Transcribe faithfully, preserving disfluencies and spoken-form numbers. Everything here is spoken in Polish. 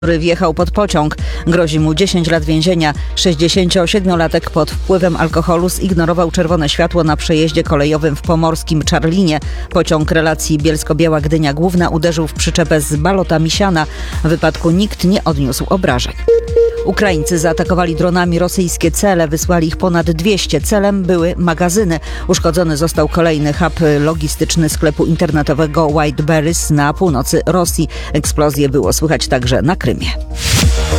który wjechał pod pociąg. Grozi mu dziesięć lat więzienia. sześćdziesięciosiedmiolatek pod wpływem alkoholu zignorował czerwone światło na przejeździe kolejowym w pomorskim Czarlinie. Pociąg relacji Bielsko-Biała Gdynia Główna uderzył w przyczepę z balotami siana. W wypadku nikt nie odniósł obrażeń. Ukraińcy zaatakowali dronami rosyjskie cele, wysłali ich ponad dwieście. Celem były magazyny. Uszkodzony został kolejny hub logistyczny sklepu internetowego White Berries na północy Rosji. Eksplozje było słychać także na Krymie.